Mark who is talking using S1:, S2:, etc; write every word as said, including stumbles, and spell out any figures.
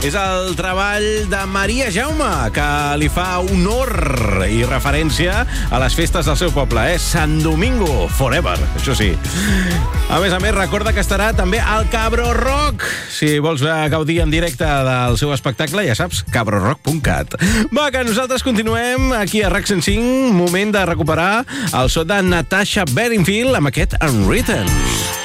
S1: És el treball de Maria Jaume, que li fa honor i referència a les festes del seu poble, eh? Sant Domingo Forever, això sí. A més a més, recorda que estarà també al Cabro Rock. Si vols gaudir en directe del seu espectacle, ja saps, cabro rock punt cat. Va, que nosaltres continuem aquí a RAC cent cinc. Moment de recuperar el so de Natasha Bedingfield amb aquest Unwritten.